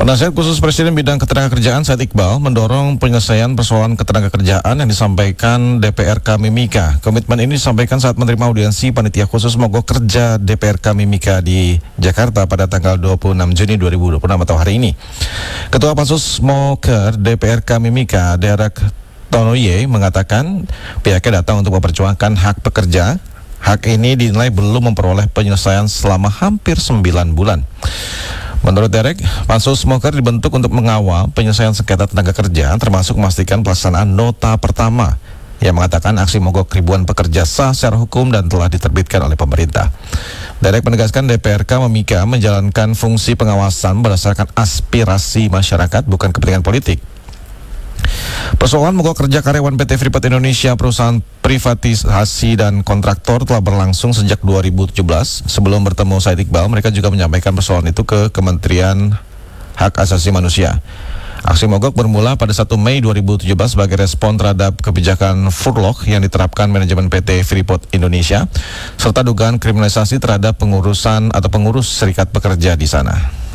Penasihat Khusus Presiden Bidang Ketenagakerjaan Said Iqbal mendorong penyelesaian persoalan ketenagakerjaan yang disampaikan DPRK Mimika. Komitmen ini disampaikan saat menerima audiensi Panitia Khusus Mogok Kerja DPRK Mimika di Jakarta pada tanggal 26 Juni 2026 atau hari ini. Ketua Pansus Moker DPRK Mimika, Derek Tonoye, mengatakan pihaknya datang untuk memperjuangkan hak pekerja. Hak ini dinilai belum memperoleh penyelesaian selama hampir 9 bulan. Menurut Derek, Pansus Moker dibentuk untuk mengawal penyelesaian sengketa tenaga kerja, termasuk memastikan pelaksanaan nota pertama yang mengatakan aksi mogok ribuan pekerja sah secara hukum dan telah diterbitkan oleh pemerintah. Derek menegaskan DPRK Mimika menjalankan fungsi pengawasan berdasarkan aspirasi masyarakat, bukan kepentingan politik. Persoalan mogok kerja karyawan PT Freeport Indonesia, perusahaan privatisasi dan kontraktor, telah berlangsung sejak 2017. Sebelum bertemu Said Iqbal, mereka juga menyampaikan persoalan itu ke Kementerian Hak Asasi Manusia. Aksi mogok bermula pada 1 Mei 2017 sebagai respon terhadap kebijakan furlough yang diterapkan manajemen PT Freeport Indonesia, serta dugaan kriminalisasi terhadap pengurusan atau pengurus serikat pekerja di sana.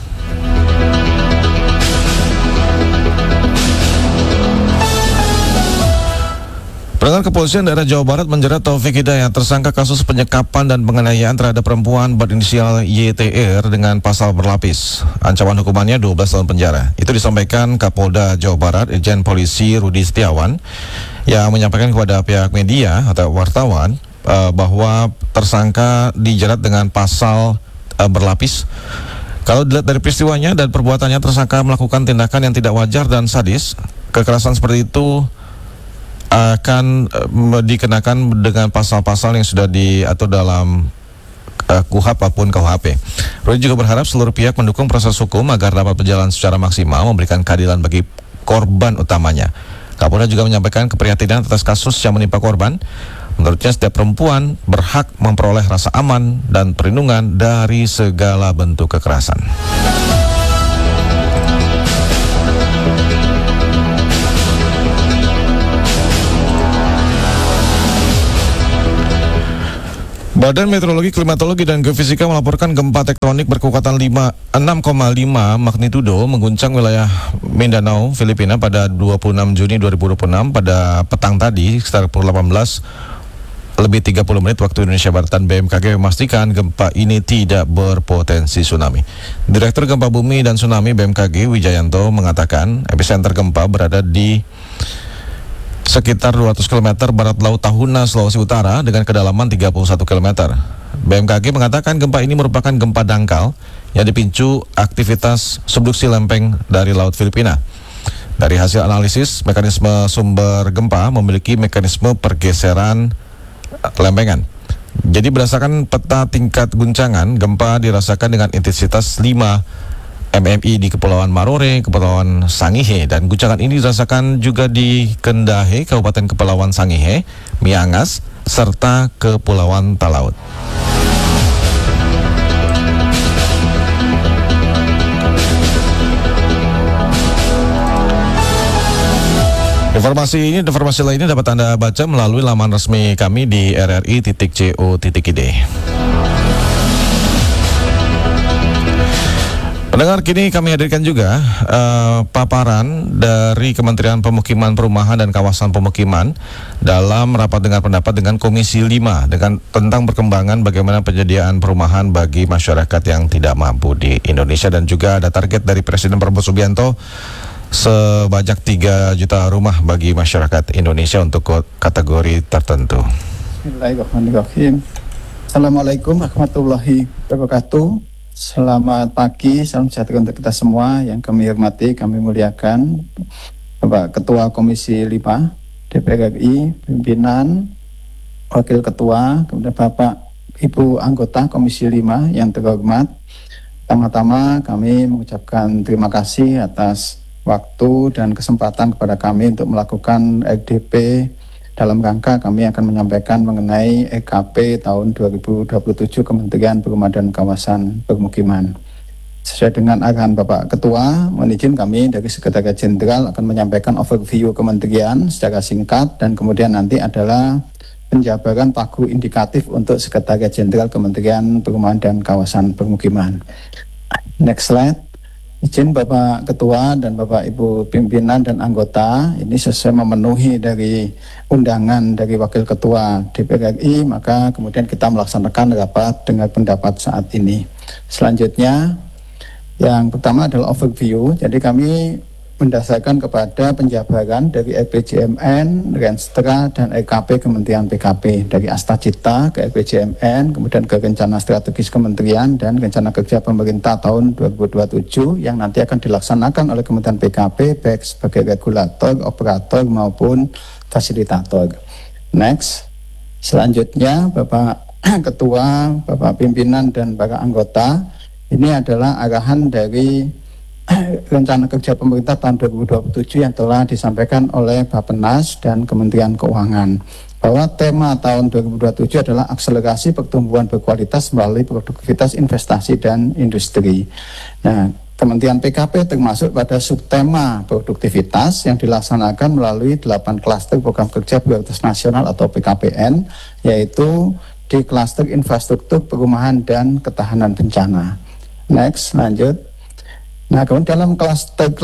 Pendengar, Kepolisian Daerah Jawa Barat menjerat Taufik Hidayat, tersangka kasus penyekapan dan penganiayaan terhadap perempuan berinisial YTR dengan pasal berlapis. Ancaman hukumannya 12 tahun penjara. Itu disampaikan Kapolda Jawa Barat, Irjen Polisi Rudi Setiawan, yang menyampaikan kepada pihak media atau wartawan bahwa tersangka dijerat dengan pasal berlapis. Kalau dilihat dari peristiwanya dan perbuatannya, tersangka melakukan tindakan yang tidak wajar dan sadis. Kekerasan seperti itu akan dikenakan dengan pasal-pasal yang sudah diatur dalam KUHP maupun KUHP. Rudi juga berharap seluruh pihak mendukung proses hukum agar dapat berjalan secara maksimal, memberikan keadilan bagi korban utamanya. Kapolda juga menyampaikan keprihatinan atas kasus yang menimpa korban. Menurutnya setiap perempuan berhak memperoleh rasa aman dan perlindungan dari segala bentuk kekerasan. Badan Meteorologi, Klimatologi, dan Geofisika melaporkan gempa tektonik berkekuatan 6,5 magnitudo mengguncang wilayah Mindanao, Filipina pada 26 Juni 2026 pada petang tadi sekitar pukul 18:30 waktu Indonesia Barat. Dan BMKG memastikan gempa ini tidak berpotensi tsunami. Direktur Gempa Bumi dan Tsunami BMKG Wijayanto mengatakan epicenter gempa berada di sekitar 200 km barat laut Tahuna, Sulawesi Utara dengan kedalaman 31 km. BMKG mengatakan gempa ini merupakan gempa dangkal yang dipicu aktivitas subduksi lempeng dari Laut Filipina. Dari hasil analisis, mekanisme sumber gempa memiliki mekanisme pergeseran lempengan. Jadi berdasarkan peta tingkat guncangan, gempa dirasakan dengan intensitas 5 MMI di Kepulauan Marore, Kepulauan Sangihe, dan guncangan ini dirasakan juga di Kendahe, Kabupaten Kepulauan Sangihe, Miangas, serta Kepulauan Talaut. Informasi lainnya dapat Anda baca melalui laman resmi kami di rri.co.id. Pendengar, kini kami hadirkan juga paparan dari Kementerian Pemukiman, Perumahan, dan Kawasan Pemukiman dalam rapat dengar pendapat dengan Komisi 5 tentang perkembangan bagaimana penyediaan perumahan bagi masyarakat yang tidak mampu di Indonesia, dan juga ada target dari Presiden Prabowo Subianto sebanyak 3 juta rumah bagi masyarakat Indonesia untuk kategori tertentu. Bismillahirrahmanirrahim. Assalamualaikum warahmatullahi wabarakatuh. Selamat pagi, salam sejahtera untuk kita semua. Yang kami hormati, kami muliakan Bapak Ketua Komisi 5 DPR RI, pimpinan, Wakil Ketua, kemudian Bapak Ibu anggota Komisi 5 yang terhormat. Pertama-tama kami mengucapkan terima kasih atas waktu dan kesempatan kepada kami untuk melakukan RDP dalam rangka kami akan menyampaikan mengenai EKP tahun 2027 Kementerian Perumahan dan Kawasan Permukiman. Sesuai dengan arahan Bapak Ketua, mohon izin kami dari Sekretariat Jenderal akan menyampaikan overview kementerian secara singkat, dan kemudian nanti adalah penjabaran pagu indikatif untuk Sekretariat Jenderal Kementerian Perumahan dan Kawasan Permukiman. Next slide. Izin Bapak Ketua dan Bapak Ibu pimpinan dan anggota, ini sesuai memenuhi dari undangan dari Wakil Ketua DPR RI, maka kemudian kita melaksanakan rapat dengar pendapat saat ini. Selanjutnya, yang pertama adalah overview. Jadi kami mendasarkan kepada penjabaran dari RPJMN, Renstra, dan RKP Kementerian PKP, dari Astacita ke RPJMN, kemudian ke Rencana Strategis Kementerian dan Rencana Kerja Pemerintah tahun 2027 yang nanti akan dilaksanakan oleh Kementerian PKP baik sebagai regulator, operator maupun fasilitator. Next, selanjutnya Bapak Ketua, Bapak Pimpinan dan para anggota, ini adalah arahan dari Rencana Kerja Pemerintah tahun 2027 yang telah disampaikan oleh Bappenas dan Kementerian Keuangan, bahwa tema tahun 2027 adalah akselerasi pertumbuhan berkualitas melalui produktivitas investasi dan industri. Nah, Kementerian PKP termasuk pada subtema produktivitas yang dilaksanakan melalui 8 klaster program kerja prioritas nasional atau PKPN, yaitu di klaster infrastruktur, perumahan, dan ketahanan bencana. Next, lanjut. Nah, kemudian dalam klaster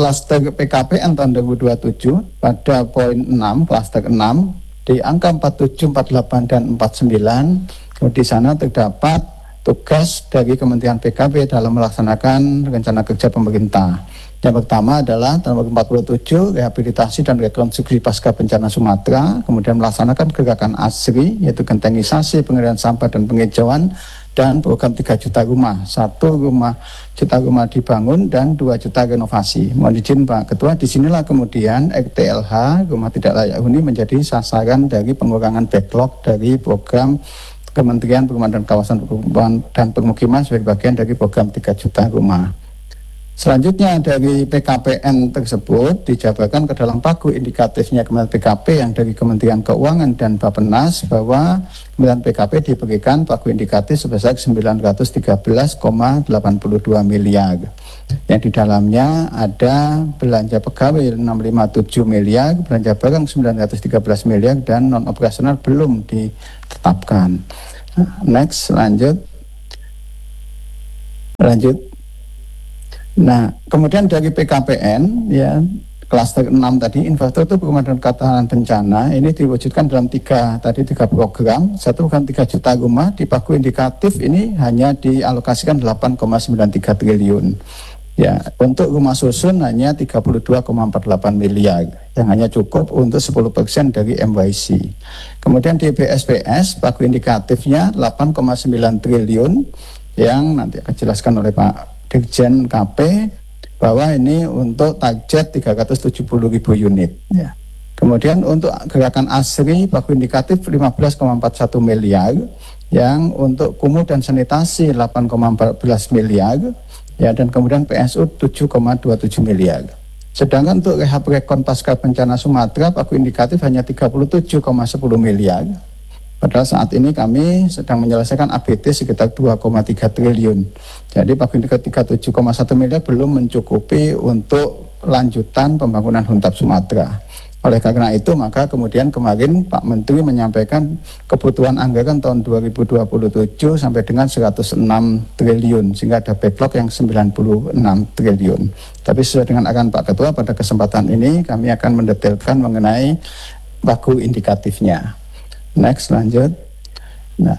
PKPN tahun 2027 pada poin 6, klaster 6 di angka 47, 48 dan 49, kemudian di sana terdapat tugas dari Kementerian PKP dalam melaksanakan rencana kerja pemerintah. Yang pertama adalah nomor 47, rehabilitasi dan rekonstruksi pasca bencana Sumatera, kemudian melaksanakan gerakan ASRI, yaitu gentengisasi, pengalihan sampah dan penghijauan, dan program 3 juta rumah, 1 juta rumah dibangun dan 2 juta renovasi. Mohon izin Pak Ketua, disinilah kemudian RTLH, rumah tidak layak huni, menjadi sasaran dari pengurangan backlog dari program Kementerian Perumahan dan Kawasan dan Permukiman sebagai bagian dari program 3 juta rumah. Selanjutnya dari PKPN tersebut dijabarkan ke dalam pagu indikatifnya Kementerian PKP yang dari Kementerian Keuangan dan Bappenas, bahwa Kementerian PKP diberikan pagu indikatif sebesar 913,82 miliar. Yang di dalamnya ada belanja pegawai 657 miliar, belanja barang 913 miliar, dan non operasional belum ditetapkan. Next, lanjut. Nah, kemudian dari PKPN, ya, klaster 6 tadi, infrastruktur perumahan dan ketahanan bencana, ini diwujudkan dalam tiga program. Satu program 3 juta rumah, di pagu indikatif ini hanya dialokasikan 8,93 triliun. Ya, untuk rumah susun hanya 32,48 miliar, yang hanya cukup untuk 10% dari MYC. Kemudian di BSPS, pagu indikatifnya 8,9 triliun, yang nanti akan dijelaskan oleh Pak Dirjen KP, bahwa ini untuk target 370.000 unit. Ya. Kemudian untuk gerakan ASRI, pagu indikatif 15,41 miliar, yang untuk kumuh dan sanitasi 8,14 miliar, ya, dan kemudian PSU 7,27 miliar. Sedangkan untuk rehab rekon pasca bencana Sumatera, pagu indikatif hanya 37,10 miliar. Padahal saat ini kami sedang menyelesaikan ABT sekitar 2,3 triliun. Jadi pagu indikatif 37,1 miliar belum mencukupi untuk lanjutan pembangunan Huntap Sumatera. Oleh karena itu, maka kemudian kemarin Pak Menteri menyampaikan kebutuhan anggaran tahun 2027 sampai dengan 106 triliun, sehingga ada backlog yang 96 triliun. Tapi sesuai dengan arahan Pak Ketua, pada kesempatan ini kami akan mendetailkan mengenai pagu indikatifnya. Next, lanjut. Nah,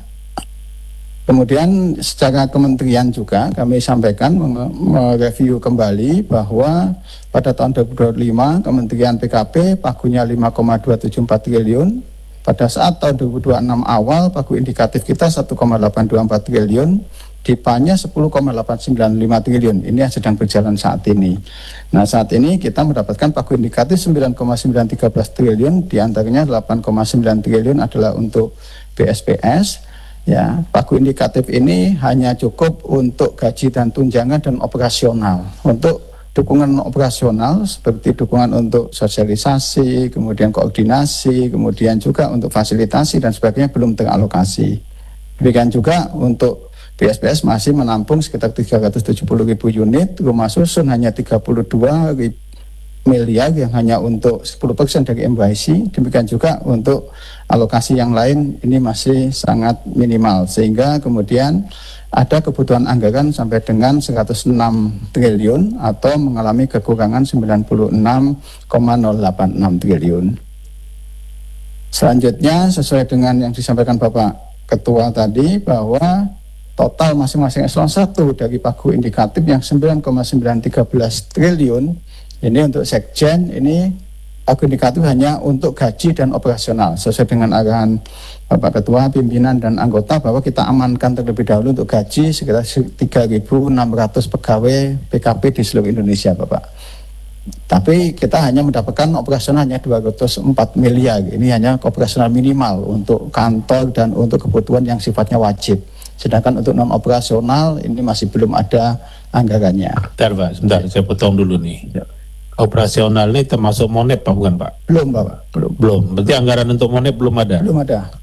kemudian secara kementerian juga kami sampaikan mereview kembali bahwa pada tahun 2025 Kementerian PKP pagunya 5,274 triliun. Pada saat tahun 2026 awal pagu indikatif kita 1,824 triliun, DIPA-nya 10,895 triliun. Ini yang sedang berjalan saat ini. Nah, saat ini kita mendapatkan pagu indikatif 9,913 triliun, diantaranya 8,9 triliun adalah untuk BSPS. Ya, pagu indikatif ini hanya cukup untuk gaji dan tunjangan dan operasional. Untuk dukungan operasional seperti dukungan untuk sosialisasi, kemudian koordinasi, kemudian juga untuk fasilitasi dan sebagainya belum teralokasi. Demikian juga untuk BSPS masih menampung sekitar 370.000 unit, rumah susun hanya 32.000 miliar yang hanya untuk 10% dari MYC, demikian juga untuk alokasi yang lain ini masih sangat minimal, sehingga kemudian ada kebutuhan anggaran sampai dengan 106 triliun atau mengalami kekurangan 96,086 triliun. Selanjutnya sesuai dengan yang disampaikan Bapak Ketua tadi, bahwa total masing-masing eselon 1 dari pagu indikatif yang 9,913 triliun ini untuk sekjen, ini pagu indikatif hanya untuk gaji dan operasional sesuai dengan arahan Bapak Ketua, pimpinan dan anggota, bahwa kita amankan terlebih dahulu untuk gaji sekitar 3.600 pegawai PKP di seluruh Indonesia, Bapak. Tapi kita hanya mendapatkan operasionalnya 204 miliar. Ini hanya operasional minimal untuk kantor dan untuk kebutuhan yang sifatnya wajib. Sedangkan untuk non operasional ini masih belum ada anggarannya. Bentar Pak, sebentar saya potong dulu nih. Ya. Operasional ini termasuk Monep Pak, bukan Pak? Belum, Bapak. Belum. Berarti anggaran untuk Monep belum ada? Belum ada.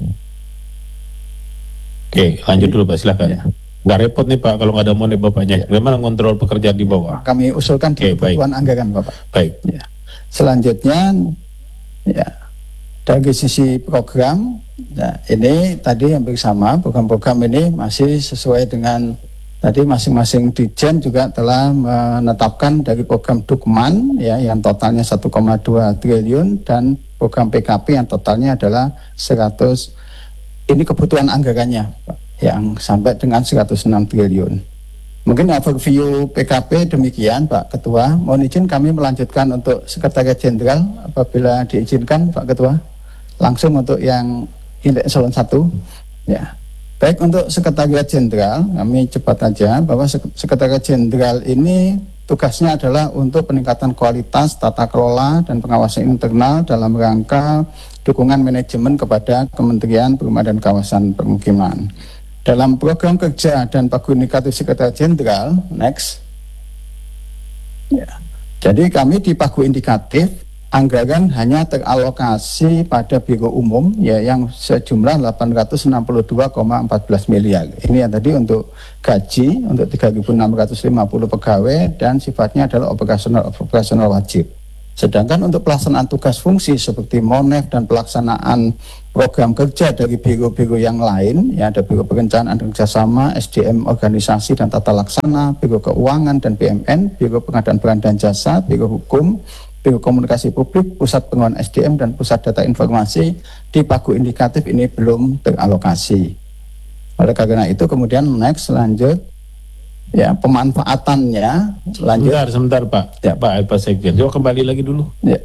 Oke, lanjut dulu Pak, silakan. Ya. Nggak repot nih Pak kalau nggak ada Monep Bapaknya. Bagaimana kontrol pekerjaan di bawah? Kami usulkan di kebutuhan anggaran, Bapak. Baik. Ya. Selanjutnya, ya, dari sisi program, nah, ini tadi hampir sama, program-program ini masih sesuai dengan tadi masing-masing Dirjen juga telah menetapkan dari program Dukman ya yang totalnya 1,2 triliun dan program PKP yang totalnya adalah 100, ini kebutuhan anggarannya Pak, yang sampai dengan 106 triliun. Mungkin overview PKP demikian Pak Ketua. Mohon izin kami melanjutkan untuk Sekretariat Jenderal apabila diizinkan Pak Ketua. Langsung untuk yang eselon 1 ya. Baik, untuk Sekretariat Jenderal kami cepat aja bahwa Sekretariat Jenderal ini tugasnya adalah untuk peningkatan kualitas tata kelola dan pengawasan internal dalam rangka dukungan manajemen kepada Kementerian Perumahan dan Kawasan Permukiman. Dalam program kerja dan pagu indikatif Sekretariat Jenderal, next. Ya. Jadi kami di pagu indikatif anggaran hanya teralokasi pada Biro Umum ya yang sejumlah 862,14 miliar. Ini yang tadi untuk gaji untuk 3.650 pegawai dan sifatnya adalah operasional wajib. Sedangkan untuk pelaksanaan tugas fungsi seperti Monef dan pelaksanaan program kerja dari biro-biro yang lain, ya ada Biro Perencanaan dan Kerjasama, SDM Organisasi dan Tata Laksana, Biro Keuangan dan BMN, Biro Pengadaan Barang dan Jasa, Biro Hukum, Biro Komunikasi Publik, Pusat Pengembangan SDM dan Pusat Data Informasi di pagu indikatif ini belum teralokasi. Oleh karena itu kemudian next lanjut ya pemanfaatannya lanjut. Sebentar Pak. Ya Pak Sekjen. Coba kembali lagi dulu. Ya.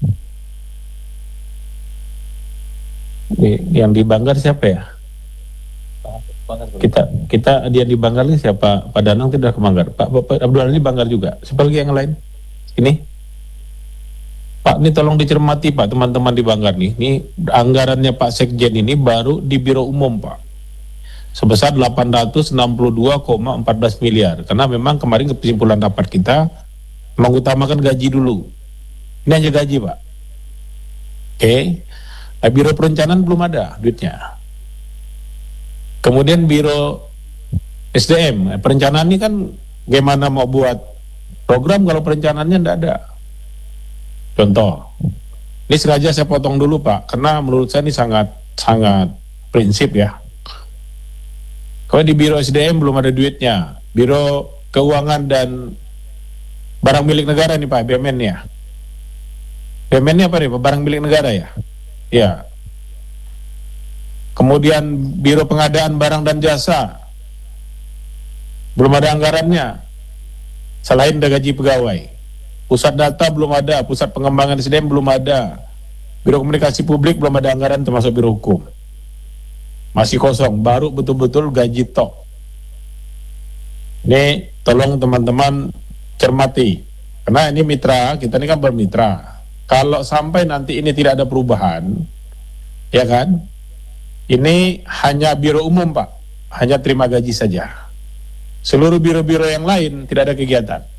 Yang di Banggar siapa ya? Kita dia di Banggar ini siapa? Pak Danang tidak ke Banggar. Pak Abdul Ali Banggar juga. Siapa lagi yang lain? Ini Pak, ini tolong dicermati Pak, teman-teman di Banggar nih. Ini anggarannya Pak Sekjen ini baru di Biro Umum Pak. Sebesar 862,14 miliar. Karena memang kemarin kesimpulan rapat kita mengutamakan gaji dulu. Ini hanya gaji Pak. Oke. Nah, Biro Perencanaan belum ada duitnya. Kemudian Biro SDM, perencanaan ini kan gimana mau buat program kalau perencanaannya tidak ada. Contoh, ini sengaja saya potong dulu Pak, karena menurut saya ini sangat prinsip ya. Kalau di Biro SDM belum ada duitnya, Biro Keuangan dan Barang Milik Negara nih Pak, BMN ya. BMN ini apa nih Pak? Barang Milik Negara ya? Ya. Kemudian Biro Pengadaan Barang dan Jasa, belum ada anggarannya, selain ada gaji pegawai. Pusat data belum ada, pusat pengembangan SDM belum ada, Biro Komunikasi Publik belum ada anggaran termasuk Biro Hukum. Masih kosong, baru betul-betul gaji tok. Ini tolong teman-teman cermati, karena ini mitra, kita ini kan bermitra. Kalau sampai nanti ini tidak ada perubahan, ya kan, ini hanya Biro Umum Pak, hanya terima gaji saja. Seluruh biro-biro yang lain tidak ada kegiatan.